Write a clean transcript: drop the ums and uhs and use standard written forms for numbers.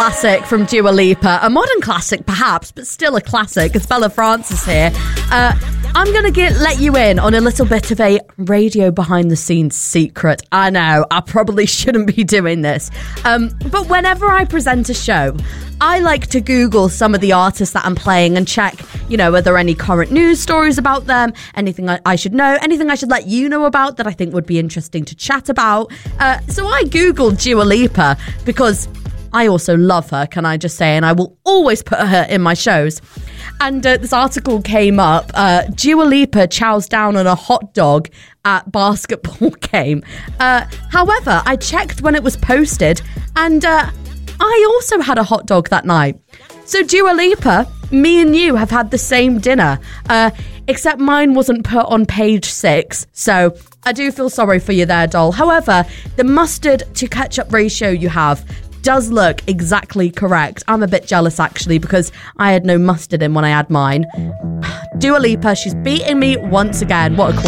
classic from Dua Lipa. A modern classic, perhaps, but still a classic. It's Bella Francis here. I'm going to let you in on a little bit of a radio behind-the-scenes secret. I know, I probably shouldn't be doing this. But whenever I present a show, I like to Google some of the artists that I'm playing and check, are there any current news stories about them? Anything I should know? Anything I should let you know about that I think would be interesting to chat about? So I Googled Dua Lipa because I also love her, can I just say, and I will always put her in my shows. And this article came up, Dua Lipa chows down on a hot dog at basketball game. However, I checked when it was posted, and I also had a hot dog that night. So Dua Lipa, me and you have had the same dinner, except mine wasn't put on page 6. So I do feel sorry for you there, doll. However, the mustard to ketchup ratio you have does look exactly correct. I'm a bit jealous, actually, because I had no mustard in when I had mine. Dua Lipa, she's beating me once again. What a queen.